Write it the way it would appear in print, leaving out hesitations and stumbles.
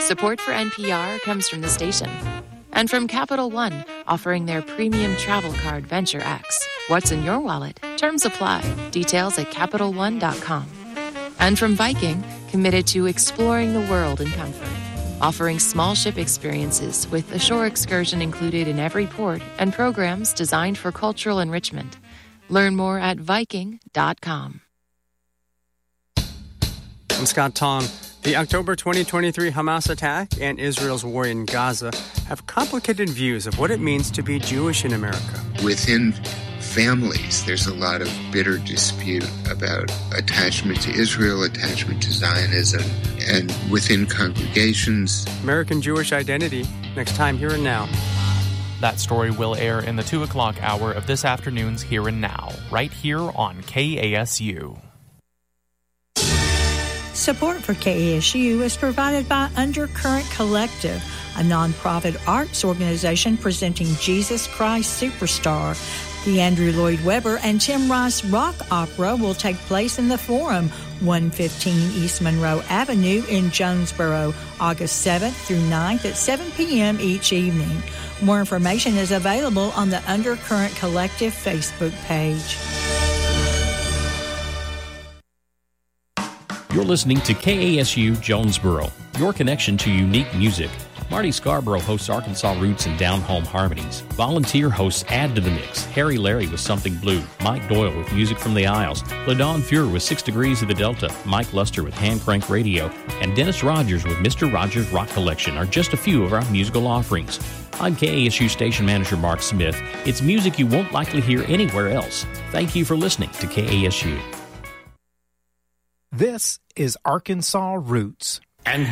Support for NPR comes from the station. And from Capital One, offering their premium travel card Venture X. What's in your wallet? Terms apply. Details at CapitalOne.com. And from Viking, committed to exploring the world in comfort. Offering small ship experiences with a shore excursion included in every port and programs designed for cultural enrichment. Learn more at Viking.com. I'm Scott Tong. The October 2023 Hamas attack and Israel's war in Gaza have complicated views of what it means to be Jewish in America. Within families, there's a lot of bitter dispute about attachment to Israel, attachment to Zionism, and within congregations. American Jewish identity, next time Here and Now. That story will air in the 2 o'clock hour of this afternoon's Here and Now, right here on KASU. Support for KASU is provided by Undercurrent Collective, a nonprofit arts organization presenting Jesus Christ Superstar. The Andrew Lloyd Webber and Tim Rice Rock Opera will take place in the Forum, 115 East Monroe Avenue in Jonesboro, August 7th through 9th at 7 p.m. each evening. More information is available on the Undercurrent Collective Facebook page. You're listening to KASU Jonesboro, your connection to unique music. Marty Scarborough hosts Arkansas Roots and Down Home Harmonies. Volunteer hosts add to the mix. Harry Larry with Something Blue, Mike Doyle with Music from the Isles, LaDawn Fuhrer with 6 Degrees of the Delta, Mike Luster with Hand Crank Radio, and Dennis Rogers with Mr. Rogers Rock Collection are just a few of our musical offerings. I'm KASU Station Manager Mark Smith. It's music you won't likely hear anywhere else. Thank you for listening to KASU. This is Arkansas Roots. And